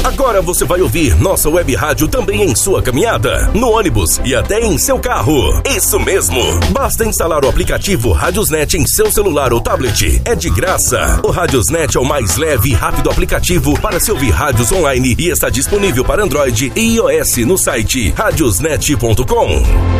Agora você vai ouvir nossa web rádio também em sua caminhada, no ônibus e até em seu carro. Isso mesmo! Basta instalar o aplicativo Radiosnet em seu celular ou tablet. É de graça. O Radiosnet é o mais leve e rápido aplicativo para se ouvir rádios online e está disponível para Android e iOS no site radiosnet.com.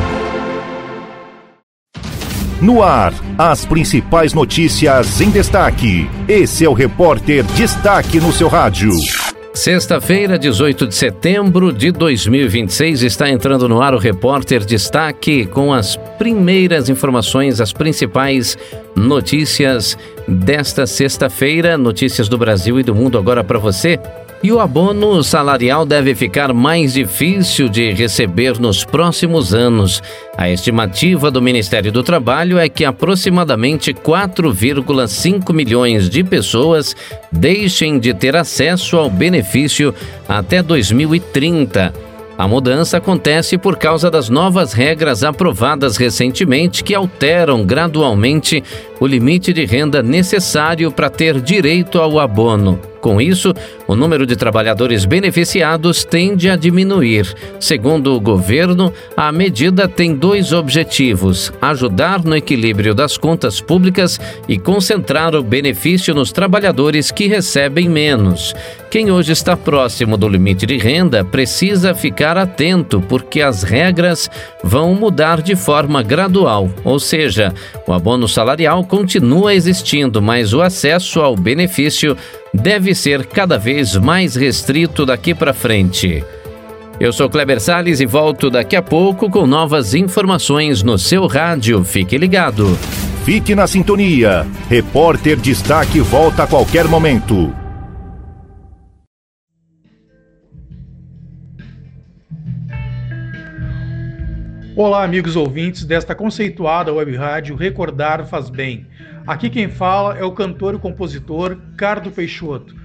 No ar, as principais notícias em destaque. Esse é o Repórter Destaque no seu rádio. Sexta-feira, 18 de setembro de 2026, está entrando no ar o Repórter Destaque com as primeiras informações, as principais notícias desta sexta-feira, notícias do Brasil e do mundo agora para você. E o abono salarial deve ficar mais difícil de receber nos próximos anos. A estimativa do Ministério do Trabalho é que aproximadamente 4,5 milhões de pessoas deixem de ter acesso ao benefício até 2030. A mudança acontece por causa das novas regras aprovadas recentemente que alteram gradualmente o limite de renda necessário para ter direito ao abono. Com isso, o número de trabalhadores beneficiados tende a diminuir. Segundo o governo, a medida tem dois objetivos: ajudar no equilíbrio das contas públicas e concentrar o benefício nos trabalhadores que recebem menos. Quem hoje está próximo do limite de renda precisa ficar atento, porque as regras vão mudar de forma gradual, ou seja, o abono salarial continua existindo, mas o acesso ao benefício deve ser cada vez mais restrito daqui para frente. Eu sou Kleber Salles e volto daqui a pouco com novas informações no seu rádio. Fique ligado. Fique na sintonia. Repórter Destaque volta a qualquer momento. Olá, amigos ouvintes desta conceituada web rádio Recordar Faz Bem. Aqui quem fala é o cantor e compositor Cardo Peixoto.